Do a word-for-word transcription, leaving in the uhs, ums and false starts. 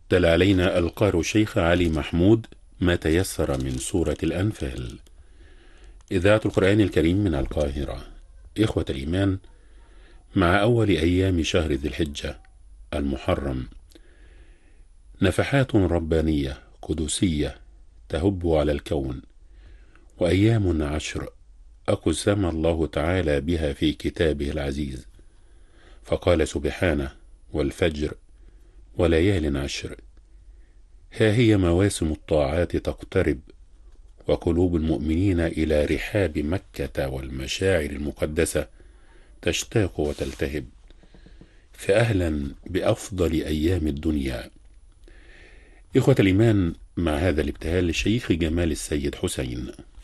تلا علينا القارئ الشيخ علي محمود ما تيسر من سورة الأنفال. إذاعة القرآن الكريم من القاهرة. إخوة الإيمان، مع أول أيام شهر ذي الحجة المحرم نفحات ربانية قدسية تهب على الكون، وأيام عشر أقسم الله تعالى بها في كتابه العزيز، فقال سبحانه: والفجر وليال عشر. ها هي مواسم الطاعات تقترب، وقلوب المؤمنين إلى رحاب مكة والمشاعر المقدسة تشتاق وتلتهب، فأهلا بأفضل أيام الدنيا. إخوة الإيمان، مع هذا الابتهال للشيخ جمال السيد حسين.